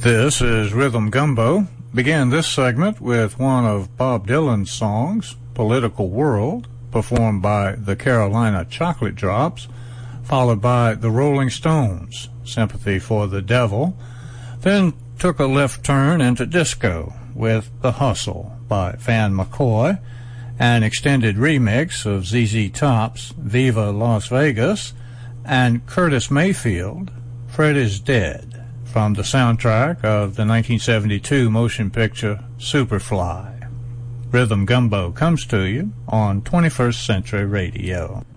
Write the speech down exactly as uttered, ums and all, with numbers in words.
This is Rhythm Gumbo. Began this segment with one of Bob Dylan's songs, Political World, performed by the Carolina Chocolate Drops, followed by the Rolling Stones, Sympathy for the Devil, then took a left turn into disco with The Hustle by Van McCoy, an extended remix of Z Z Top's Viva Las Vegas, and Curtis Mayfield, Fred is Dead, from the soundtrack of the nineteen seventy-two motion picture Superfly. Rhythm Gumbo comes to you on twenty-first Century Radio.